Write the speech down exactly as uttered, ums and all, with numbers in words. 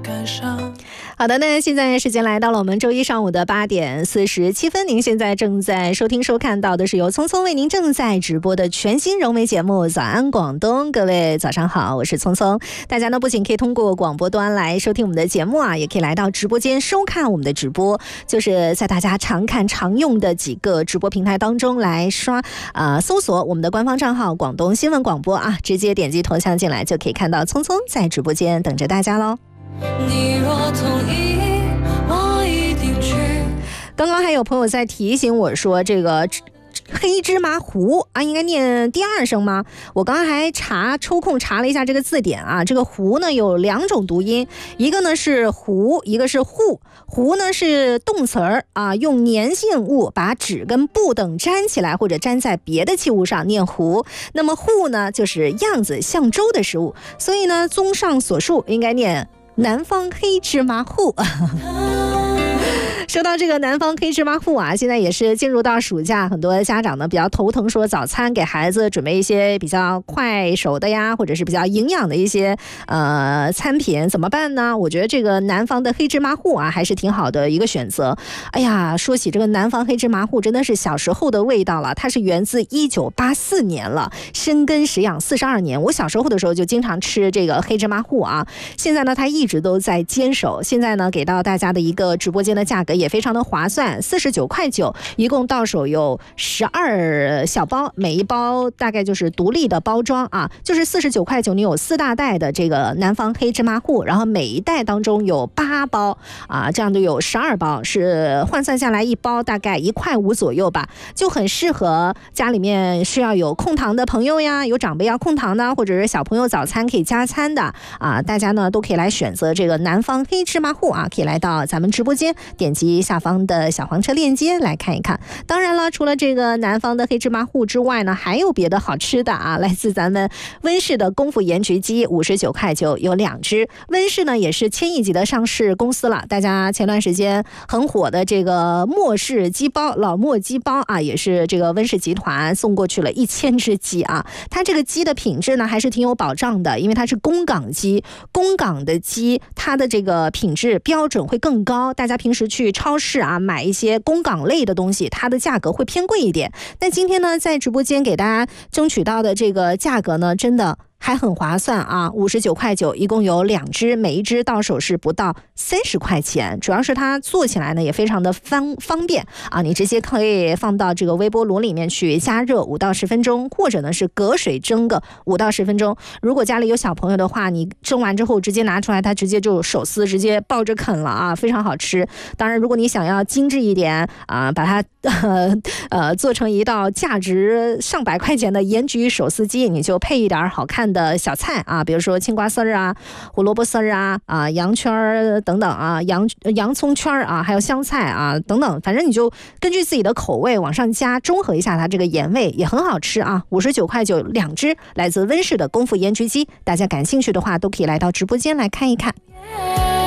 感伤。 好的，那现在时间来到了我们周一上午的八点四十七分，您现在正在收听收看到的是由聪聪为您正在直播的全新融媒节目《早安广东》。各位早上好，我是聪聪。大家呢不仅可以通过广播端来收听我们的节目啊，也可以来到直播间收看我们的直播，就是在大家常看常用的几个直播平台当中来刷呃搜索我们的官方账号广东新闻广播啊，直接点击头像进来就可以看到聪聪在直播间等着大家喽。 你若同意，我一定去。 刚刚还有朋友在提醒我说，这个黑芝麻糊啊，应该念第二声吗？我刚刚还查抽空查了一下这个字典啊，这个糊呢有两种读音，一个呢是糊，一个是糊。糊呢是动词儿啊，用粘性物把纸跟布等粘起来或者粘在别的器物上念糊。那么糊呢就是样子像粥的食物，所以呢综上所述应该念南方黑芝麻糊。说到这个南方黑芝麻糊啊，现在也是进入到暑假，很多家长呢比较头疼，说早餐给孩子准备一些比较快手的呀，或者是比较营养的一些呃餐品，怎么办呢？我觉得这个南方的黑芝麻糊啊，还是挺好的一个选择。哎呀，说起这个南方黑芝麻糊，真的是小时候的味道了。它是源自一九八四年了，深耕食养四十二年。我小时候的时候就经常吃这个黑芝麻糊啊，现在呢它一直都在坚守。现在呢给到大家的一个直播间的价格也非常的划算，四十九块九，一共到手有十二小包，每一包大概就是独立的包装啊，就是四十九块九，你有四大袋的这个南方黑芝麻糊，然后每一袋当中有八包啊，这样就有十二包，是换算下来一包大概一块五左右吧，就很适合家里面需要有控糖的朋友呀，有长辈要控糖的，或者是小朋友早餐可以加餐的啊，大家呢都可以来选择这个南方黑芝麻糊啊，可以来到咱们直播间点击下方的小黄车链接来看一看。当然了，除了这个南方的黑芝麻糊之外呢，还有别的好吃的啊，来自咱们温氏的功夫盐焗鸡，五十九块九有两只。温氏呢也是千亿级的上市公司了，大家前段时间很火的这个莫氏鸡包，老莫鸡包啊，也是这个温氏集团送过去了一千只鸡啊。它这个鸡的品质呢还是挺有保障的，因为它是公港鸡，公港的鸡它的这个品质标准会更高，大家平时去超市啊买一些公港类的东西，它的价格会偏贵一点。那今天呢在直播间给大家争取到的这个价格呢，真的还很划算啊，五十九块九，一共有两只，每一只到手是不到三十块钱。主要是它做起来呢也非常的方方便啊，你直接可以放到这个微波炉里面去加热五到十分钟，或者呢是隔水蒸个五到十分钟。如果家里有小朋友的话，你蒸完之后直接拿出来，它直接就手撕，直接抱着啃了啊，非常好吃。当然，如果你想要精致一点啊，把它呃呃做成一道价值上百块钱的盐焗手撕鸡，你就配一点好看的小菜啊，比如说青瓜丝儿啊、胡萝卜丝儿啊、啊羊圈儿等等啊、洋洋葱圈儿啊，还有香菜啊等等，反正你就根据自己的口味往上加，中和一下它这个盐味，也很好吃啊。五十九块九两只，来自温氏的功夫盐焗鸡，大家感兴趣的话都可以来到直播间来看一看。